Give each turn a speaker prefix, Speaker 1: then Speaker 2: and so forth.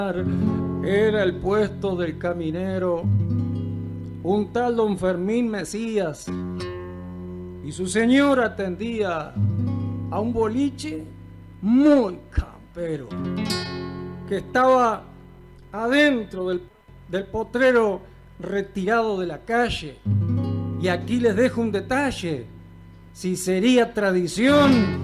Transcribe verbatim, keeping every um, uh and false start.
Speaker 1: Era el puesto del caminero, un tal don Fermín Mesías, y su señora atendía a un boliche muy campero que estaba adentro del, del potrero retirado de la calle. Y aquí les dejo un detalle: si sería tradición,